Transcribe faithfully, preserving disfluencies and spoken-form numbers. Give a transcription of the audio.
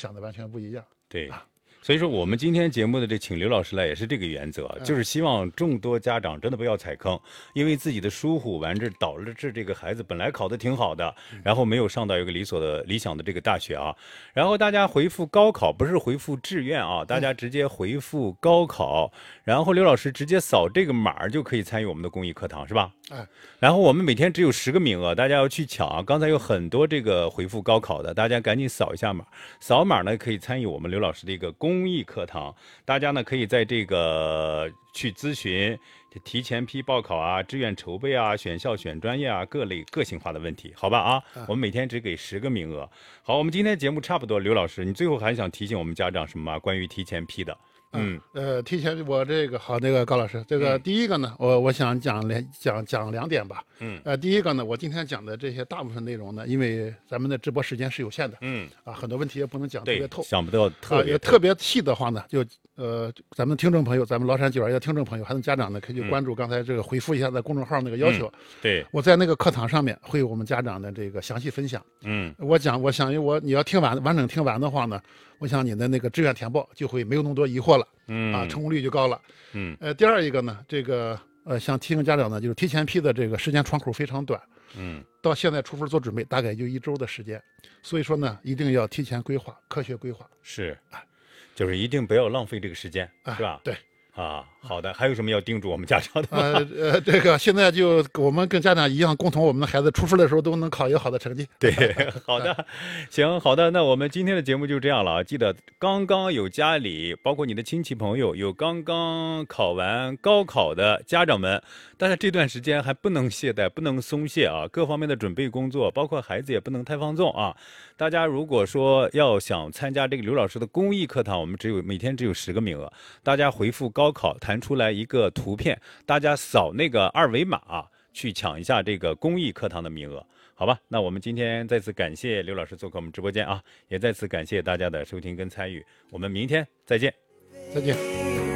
想的完全不一样。 对。啊，所以说我们今天节目的这请刘老师来也是这个原则，就是希望众多家长真的不要踩坑，因为自己的疏忽完这导致这个孩子本来考得挺好的，然后没有上到一个理所的理想的这个大学啊。然后大家回复高考不是回复志愿啊，大家直接回复高考，然后刘老师直接扫这个码就可以参与我们的公益课堂，是吧？ 哎， 然后我们每天只有十个名额，大家要去抢啊！刚才有很多这个回复高考的，大家赶紧扫一下码，扫码呢可以参与我们刘老师的一个公益课堂。大家呢可以在这个去咨询提前批报考啊、志愿筹备啊、选校选专业啊各类个性化的问题，好吧啊？我们每天只给十个名额。好，我们今天节目差不多，刘老师，你最后还想提醒我们家长什么关于提前批的？嗯， 呃，提前我这个好，那个高老师，这个第一个呢，嗯、我我想讲两讲讲两点吧。 嗯， 呃，第一个呢，我今天讲的这些大部分内容呢，因为咱们的直播时间是有限的， 嗯， 啊，很多问题也不能讲特别透， 想不到特别、 啊、特别细的话呢，就呃，咱们听众朋友，咱们崂山九二一的听众朋友，还有家长呢，可以关注刚才这个回复一下在公众号那个要求。 嗯、对， 我在那个课堂上面会有我们家长的这个详细分享。 嗯， 我讲，我想我你要听完完整听完的话呢，我想你的那个志愿填报就会没有那么多疑惑了。 嗯啊，成功率就高了。 嗯， 呃，第二一个呢，这个呃，想提醒家长呢，就是提前批的这个时间窗口非常短。 嗯， 到现在出分做准备，大概就一周的时间。所以说呢，一定要提前规划，科学规划。 是，就是一定不要浪费这个时间，是吧？ 对。 啊，好的，还有什么要叮嘱我们家长的？ 呃呃，这个现在就我们跟家长一样，共同我们的孩子出分的时候都能考一个好的成绩。 对，好的，行，好的，那我们今天的节目就这样了啊！记得刚刚有家里，包括你的亲戚朋友，有刚刚考完高考的家长们，但是这段时间还不能懈怠，不能松懈啊！各方面的准备工作，包括孩子也不能太放纵啊！大家如果说要想参加这个刘老师的公益课堂，我们只有每天只有十个名额，大家回复高考弹出来一个图片，大家扫那个二维码啊，去抢一下这个公益课堂的名额，好吧？那我们今天再次感谢刘老师做客我们直播间啊，也再次感谢大家的收听跟参与，我们明天再见， 再见。